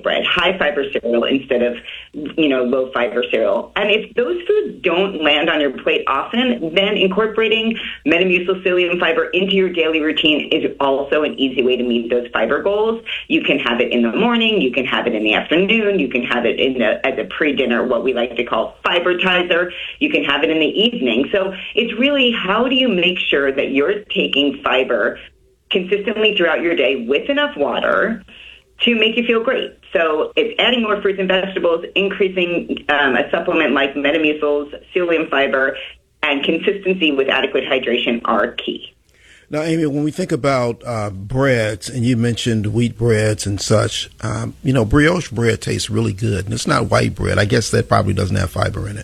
white bread, high fiber cereal instead of, low fiber cereal. And if those foods don't land on your plate often, then incorporating Metamucil psyllium fiber into your daily routine is also an easy way to meet those fiber goals. You can have it in the morning, you can have it in the afternoon, you can have it as a pre-dinner, what we like to call fibertizer. You can have it in the evening. So it's really, how do you make sure that you're taking fiber consistently throughout your day with enough water to make you feel great? So it's adding more fruits and vegetables, increasing a supplement like Metamucil's psyllium fiber, and consistency with adequate hydration are key. Now, Amy, when we think about breads, and you mentioned wheat breads and such, brioche bread tastes really good. And it's not white bread. I guess that probably doesn't have fiber in it.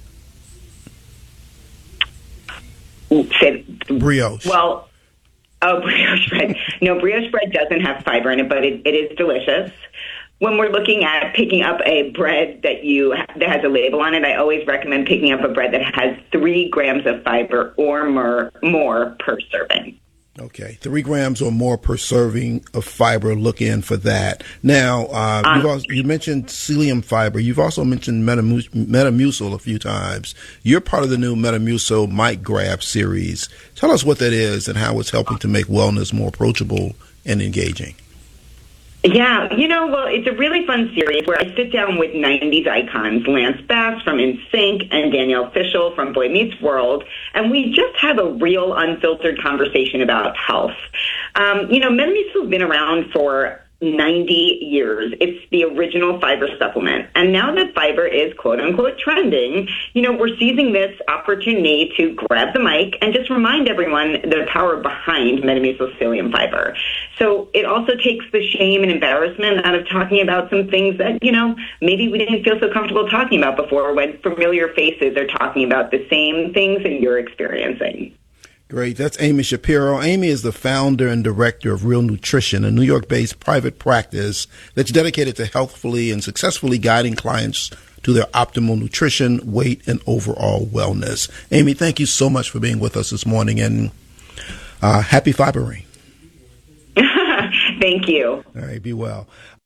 Brioche. Well, brioche bread. No, brioche bread doesn't have fiber in it, but it is delicious. When we're looking at picking up a bread that has a label on it, I always recommend picking up a bread that has 3 grams of fiber or more per serving. Okay, 3 grams or more per serving of fiber. Look in for that. Now, you mentioned psyllium fiber. You've also mentioned Metamucil a few times. You're part of the new Metamucil Mic Grab series. Tell us what that is and how it's helping to make wellness more approachable and engaging. Yeah, well, it's a really fun series where I sit down with 90s icons, Lance Bass from NSYNC and Danielle Fishel from Boy Meets World, and we just have a real unfiltered conversation about health. Metamucil's been around for 90 years. It's the original fiber supplement. And now that fiber is quote unquote trending, we're seizing this opportunity to grab the mic and just remind everyone the power behind Metamucil psyllium fiber. So it also takes the shame and embarrassment out of talking about some things that, maybe we didn't feel so comfortable talking about before, when familiar faces are talking about the same things that you're experiencing. Great. That's Amy Shapiro. Amy is the founder and director of Real Nutrition, a New York-based private practice that's dedicated to healthfully and successfully guiding clients to their optimal nutrition, weight, and overall wellness. Amy, thank you so much for being with us this morning, and happy fibering. Thank you. All right, be well.